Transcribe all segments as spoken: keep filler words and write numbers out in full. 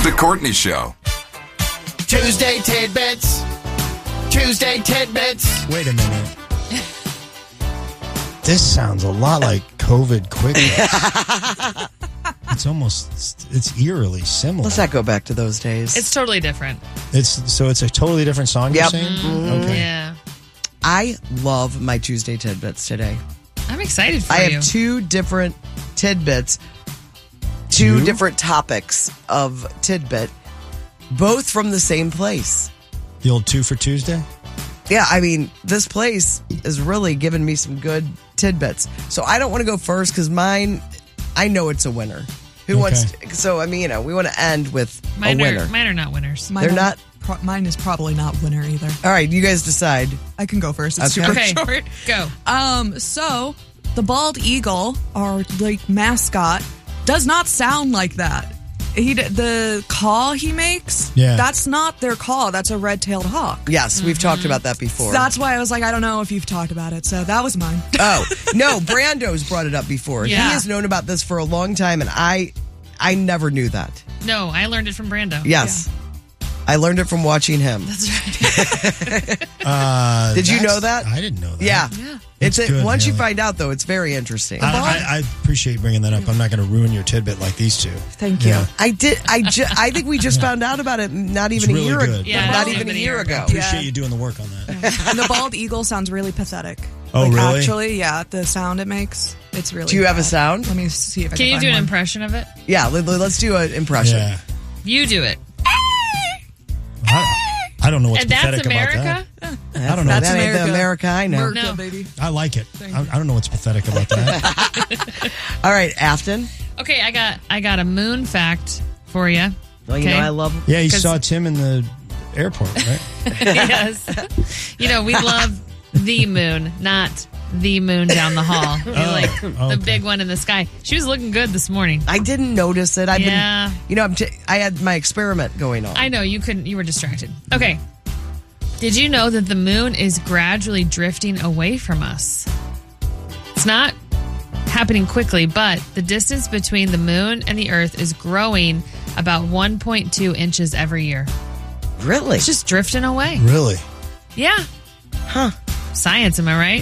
Lisa Courtney Show. Tuesday Tidbits. Tuesday Tidbits. Wait a minute. This sounds a lot like COVID quick hits. It's almost, it's eerily similar. Let's not go back to those days. It's totally different. It's so it's a totally different song. Yep. You're saying? Mm-hmm. Okay. Yeah. I love my Tuesday Tidbits today. I'm excited for I you. have two different tidbits, two Two? different topics of tidbit, both from the same place. The old two for Tuesday? Yeah, I mean, this place is really giving me some good tidbits. So I don't want to go first because mine, I know it's a winner. Who Okay. wants to, so I mean, you know, we want to end with mine a winner. Are, mine are not winners. Mine They're are- not- Pro- mine is probably not winner either. All right, you guys decide. I can go first. It's Okay. super Okay, short. go. Um, so the bald eagle, our like mascot, does not sound like that. He d- the call he makes, Yeah. that's not their call. That's a red-tailed hawk. Yes, we've talked about that before. That's why I was like, I don't know if you've talked about it. So that was mine. Oh, no, Brando's brought it up before. Yeah. He has known about this for a long time, and I I never knew that. No, I learned it from Brando. Yes. I learned it from watching him. That's right. Uh, Did you that's- know that? I didn't know that. Yeah. It's That's a, good, once you Haley. find out, though, it's very interesting. I, I, I appreciate bringing that up. I'm not going to ruin your tidbit like these two. Thank you. Yeah. I did. I, ju- I think we just found out about it not even It's really a year good. ago. Yeah, not it's even a year ago. Appreciate Yeah. you doing the work on that. And the bald eagle sounds really pathetic. Oh, like, really? Actually, yeah, the sound it makes, it's really Do you have a bad. sound? Let me see if I Can can you find do an one. impression of it? Yeah, let, us do an impression. Yeah. You do it. I, I don't know what's And that's pathetic America? about that. That's, I don't know. That That's ain't the America. America I know. America, No. baby. I like it. I, I don't know what's pathetic about that. All right, Afton. Okay, I got I got a moon fact for you. Well, you Okay. know I love. Yeah, you 'Cause- saw Tim in the airport, right? Yes. You know, we love the moon, not the moon down the hall. We like the okay. big one in the sky. She was looking good this morning. I didn't notice it. I've Yeah. been, you know, I'm t- I had my experiment going on. I know you couldn't. You were distracted. Okay. Did you know that the moon is gradually drifting away from us? It's not happening quickly, but the distance between the moon and the Earth is growing about one point two inches every year. Really? It's just drifting away. Really? Yeah. Huh. Science, am I right?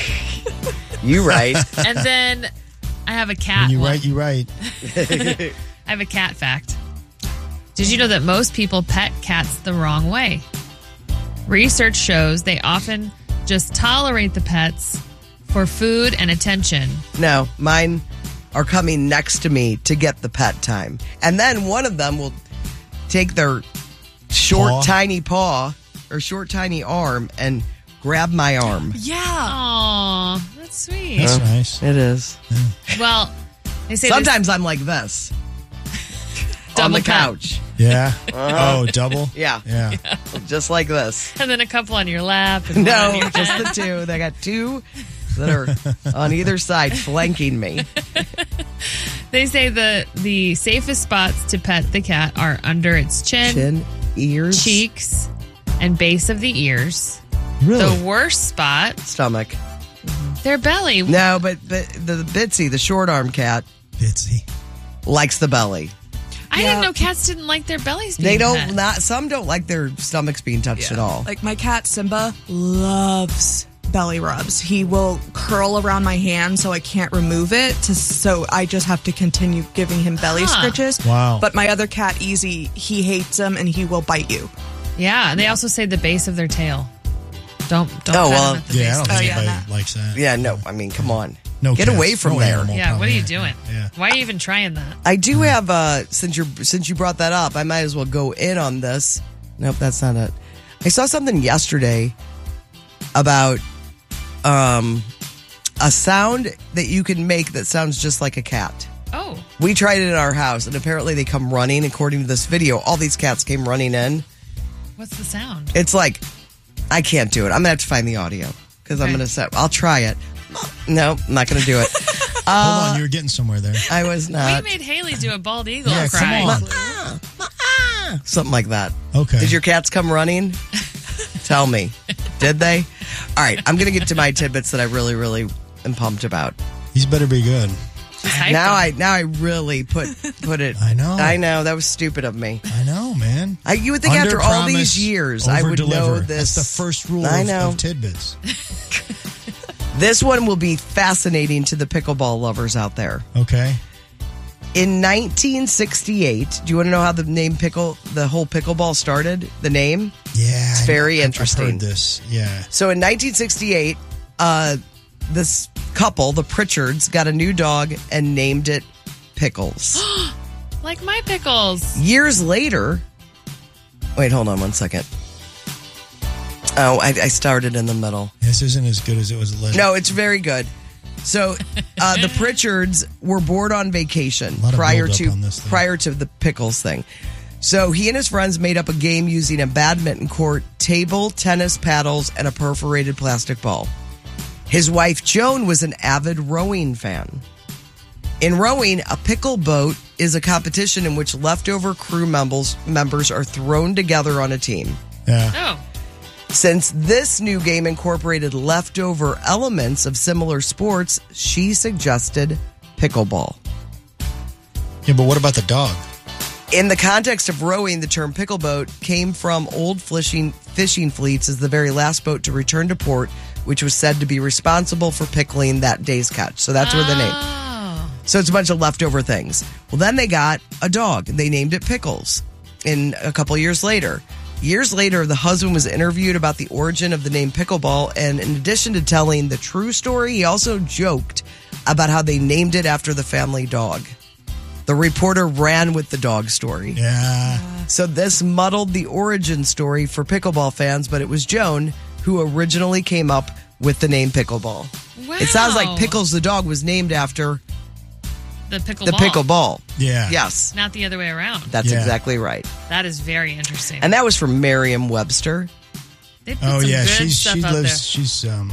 You right. And then I have a cat. When you one. right, you right. I have a cat fact. Did you know that most people pet cats the wrong way? Research shows they often just tolerate the pets for food and attention. No, mine are coming next to me to get the pet time. And then one of them will take their short, Paw? tiny paw or short, tiny arm and grab my arm. Yeah. Aw, that's sweet. That's nice. It is. Well, they say there's Sometimes I'm like this on double the pet. couch. Yeah. Oh, double? Yeah. Yeah. Just like this. And then a couple on your lap. And one No, on your just head. the two. They got two that are on either side flanking me. They say the the safest spots to pet the cat are under its chin, Chin, ears, cheeks, and base of the ears. Really? The worst spot, stomach. their belly. No, but, but the, the Bitsy, the short arm cat, Bitsy. likes the belly. I Yeah. didn't know cats didn't like their bellies being They don't pet. not some don't like their stomachs being touched at all. Like my cat Simba loves belly rubs. He will curl around my hand so I can't remove it. To, so I just have to continue giving him belly Huh. scritches. Wow. But my other cat Easy, he hates them and he will bite you. Yeah, and they also say the base of their tail. Don't don't. Oh, pet well, them at the Yeah, I base. don't Oh, think yeah, anybody nah. likes that. Yeah, no, I mean, come on. No Get cats, away from no there. animal Yeah, what are you probably. doing? Yeah. Why are you even trying that? I do have uh since you're since you brought that up, I might as well go in on this. Nope, that's not it. I saw something yesterday about um a sound that you can make that sounds just like a cat. Oh, We tried it in our house, and apparently they come running. According to this video, all these cats came running in. what's the sound? It's like, I can't do it. I'm going to have to find the audio because I'm Okay. going to set, I'll try it. No, I'm not going to do it. Hold Uh, on, you were getting somewhere there. I was We not. made Haley do a bald eagle Yeah, come cry. on. Ah, ah, something like that. Okay. Did your cats come running? Tell me. Did they? All right, I'm going to get to my tidbits that I really, really am pumped about. These better be good. hyped Now him. I now I really put put it. I know. I know that was stupid of me. I know, man. I, you would think after all Under-promise, these years, I would know over-deliver. this. That's the first rule I of, know. of tidbits. This one will be fascinating to the pickleball lovers out there. Okay. In nineteen sixty-eight, do you want to know how the name pickle, the whole pickleball started? The name? Yeah. It's very I've- interesting. I've heard this. Yeah. So in nineteen sixty-eight, uh, this couple, the Pritchards, got a new dog and named it Pickles. Like my pickles. Years later, wait, hold on one second. Oh, I, I started in the middle. This isn't as good as it was alleged. No, it's very good. So uh, the Pritchards were bored on vacation lot of prior build-up to on this thing. prior to the Pickles thing. So he and his friends made up a game using a badminton court, table, tennis paddles, and a perforated plastic ball. His wife Joan was an avid rowing fan. In rowing, a pickle boat is a competition in which leftover crew members members are thrown together on a team. Yeah. Oh. Since this new game incorporated leftover elements of similar sports, she suggested pickleball. Yeah, but what about the dog? In the context of rowing, the term pickleboat came from old fishing, fishing fleets as the very last boat to return to port, which was said to be responsible for pickling that day's catch. So that's where the name. Oh. So it's a bunch of leftover things. Well, then they got a dog. They named it Pickles. In a couple years later. Years later, the husband was interviewed about the origin of the name pickleball, and in addition to telling the true story, he also joked about how they named it after the family dog. The reporter ran with the dog story. Yeah. So this muddled the origin story for pickleball fans, but it was Joan who originally came up with the name pickleball. Wow. It sounds like Pickles the dog was named after The pickle the ball. pickleball. Yeah. Yes, Not the other way around. that's Yeah. exactly right. That is very interesting. And that was from Merriam-Webster. They put Oh some yeah, good she's stuff she out lives she's um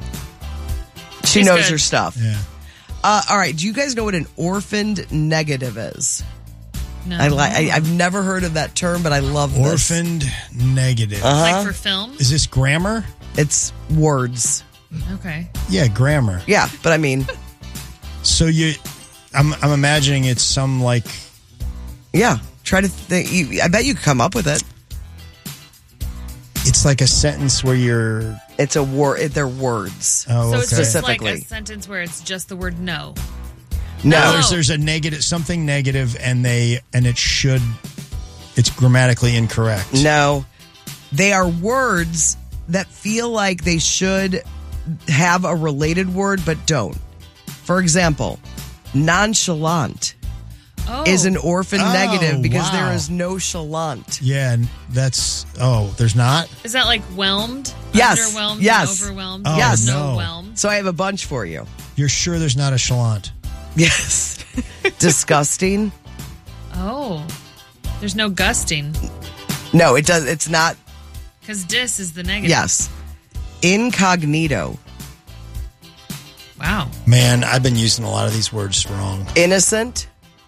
She She's knows good. her stuff. yeah. Uh, all right, do you guys know what an orphaned negative is? there. No. I, li- I I've never heard of that term, but I love this. Orphaned negative. Uh-huh. Like for film? Is this grammar? It's words. Okay. Yeah, grammar. Yeah, but I mean, So you I'm I'm imagining it's some like yeah. Try to think. You, I bet you could come up with it. it's like a sentence where you're It's a word. They're words. oh So okay. it's just like Specifically. a sentence where it's just the word no. No. No. there's there's a negative something negative and they and it should it's grammatically incorrect. No. They are words that feel like they should have a related word but don't. For example, nonchalant Oh. is an orphan Oh, negative because wow. there is no chalant. Yeah, and that's oh, there's not? Is that like whelmed? Yes. Underwhelmed? Yes. And overwhelmed? Oh, Yes. No no. whelmed. So I have a bunch for you. You're sure there's not a chalant? Yes. Disgusting. Oh. There's no gusting. No, it does. It's not. Because dis is the negative. Yes. Incognito. Wow. Man, I've been using a lot of these words wrong. Innocent.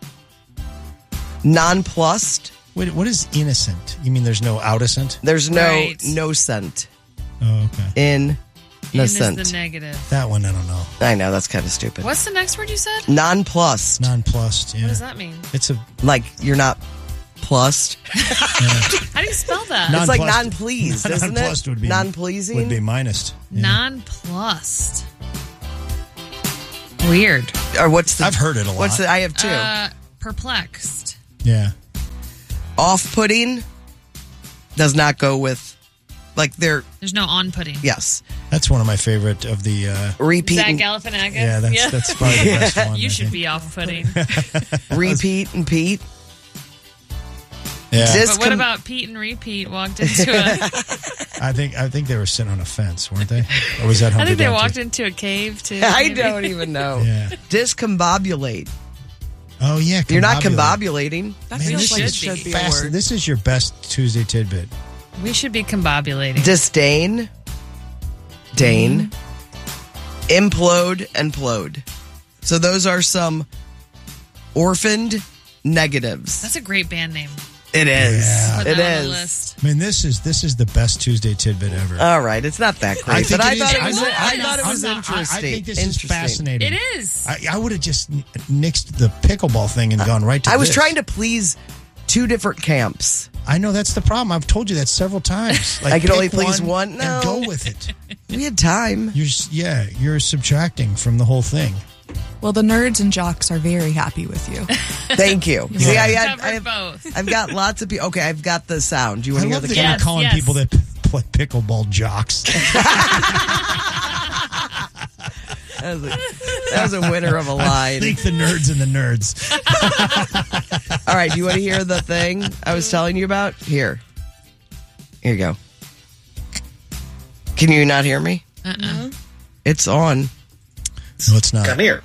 Nonplussed. Wait, what is innocent? You mean there's no outicent? There's no Right. no scent. Oh, okay. In is Innocent. the negative. That one I don't know. I know that's kind of stupid. What's the next word you said? Nonplussed. Nonplussed, yeah. What does that mean? It's a Like you're not plussed. How do you spell that? Non- It's like Nonplussed. non-pleased, isn't nonplussed it? would be Non-pleasing. would be minus. Yeah. Nonplussed. Weird. Or what's the? I've heard it a lot. What's the? I have two. Uh, perplexed. Yeah. Off-putting does not go with. Like they're There's no on pudding. yes. That's one of my favorite of the uh Repeat. Zach And, Galifianakis. yeah, that's that's probably the best one. You I should think. be off pudding. repeat and Pete. Yeah. Dis- But what com- about Pete and Repeat walked into a? I think I think they were sitting on a fence, weren't they? Or was that Humpty I think they Dumpty? walked into a cave too. I maybe. don't even know. Yeah. Discombobulate. Oh yeah. You're not combobulate. combobulating. That Man, feels this like it is should be a fast. word. This is your best Tuesday tidbit. We should be combobulating. Disdain. Dane. Implode and plode. So those are some orphaned negatives. That's a great band name. It is. Yeah. Put It that on is. the list. I mean, this is this is the best Tuesday tidbit ever. All right, it's not that great, but it I is. thought it was. I know. I thought it I'm was not- I- interesting. I, think this interesting. is fascinating. It is. I, I would have just n- nixed the pickleball thing and gone right to I was this. trying to please two different camps. I know that's the problem. I've told you that several times. Like, I can only pick please one? and No. go with it. We had time. You're s- yeah, you're subtracting from the whole thing. Well, the nerds and jocks are very happy with you. Thank you. See, I, had, Covered I have, both. I've got lots of people. Okay, I've got the sound. Do you I want to hear love the that count? you're Yes, calling yes. people that p- play pickleball jocks. That was, a, that was a winner of a I line. think the nerds and the nerds. All right, do you want to hear the thing I was telling you about? Here. Here you go. Can you not hear me? Uh-uh. It's on. No, it's not. Come here.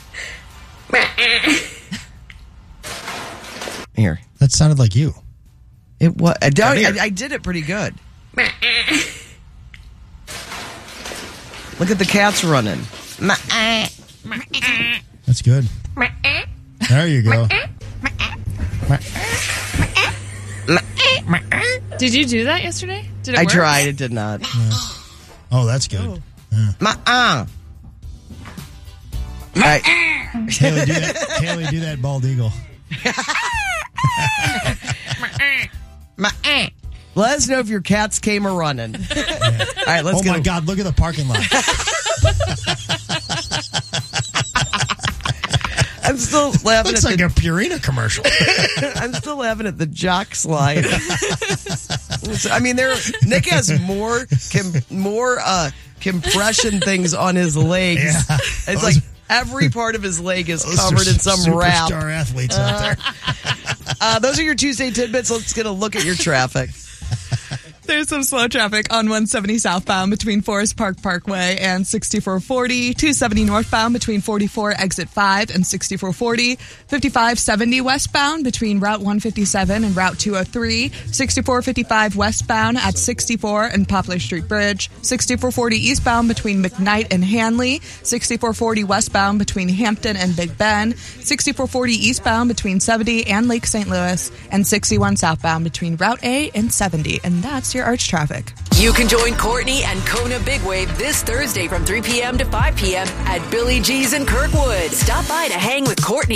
Here. That sounded like you. It was. I, Come I, here. I did it pretty good. Look at the cats running. That's good. There you go. Did you do that yesterday? Did it I work? tried. It did not. Oh, that's good. Ma-uh. All right. Haley, do that. Haley, do that bald eagle. Ma-uh. Let us know if your cats came a running. All right, let's Oh go. my God! Look at the parking lot. I'm still laughing Looks at like the, a Purina commercial. I'm still laughing at the jock slide. I mean, there Nick has more com, more uh, compression things on his legs. Yeah. It's Those- like every part of his leg is Those covered are in some wrap. Superstar athletes out there. Uh, those are your Tuesday tidbits. Let's get a look at your traffic. There's some slow traffic on one seventy southbound between Forest Park Parkway and sixty-four forty, two seventy northbound between forty-four exit five and sixty-four forty, fifty-five seventy westbound between Route one fifty-seven and Route two oh three, sixty-four fifty-five westbound at sixty-four and Poplar Street Bridge, sixty-four forty eastbound between McKnight and Hanley, sixty-four forty westbound between Hampton and Big Bend, sixty-four forty eastbound between seventy and Lake Saint Louis, and sixty-one southbound between Route A and seventy. And that's your arch traffic. You can join Courtney and Kona Big Wave this Thursday from three p.m. to five p.m. at Billy G's in Kirkwood. Stop by to hang with Courtney